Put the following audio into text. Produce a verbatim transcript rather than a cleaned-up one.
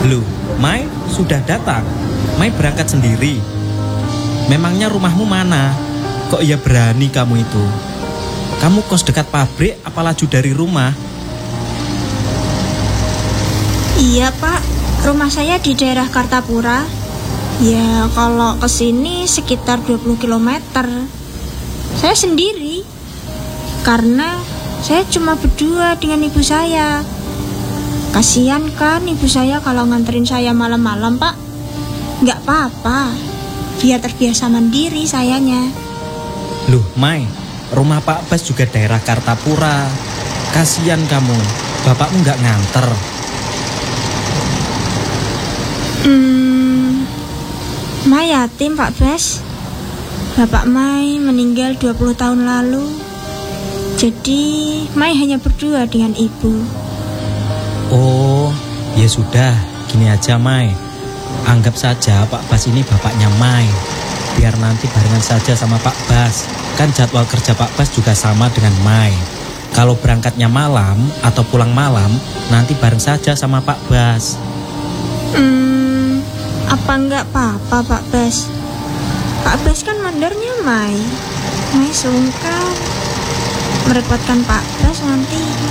Loh, Mai sudah datang. Mai berangkat sendiri. Memangnya rumahmu mana? Kok ya berani kamu itu? Kamu kos dekat pabrik apa laju dari rumah? Iya Pak, rumah saya di daerah Kartapura. Ya kalau kesini sekitar dua puluh kilometer. Saya sendiri, karena saya cuma berdua dengan ibu saya. Kasian kan ibu saya kalau nganterin saya malam-malam Pak. Nggak apa-apa, biar terbiasa mandiri sayanya. Loh Mai, rumah Pak Bas juga daerah Kartapura. Kasian kamu, bapakmu nggak nganter. Hmm, Mai yatim Pak Bas. Bapak Mai meninggal dua puluh tahun lalu. Jadi Mai hanya berdua dengan ibu. Oh, ya sudah, gini aja Mai. Anggap saja Pak Bas ini bapaknya Mai. Biar nanti barengan saja sama Pak Bas. Kan jadwal kerja Pak Bas juga sama dengan Mai. Kalau berangkatnya malam atau pulang malam, nanti bareng saja sama Pak Bas. Hmm, apa enggak apa-apa Pak Bas? Pak Bas kan mandornya Mai. Mai sungkan merepotkan Pak Bas nanti.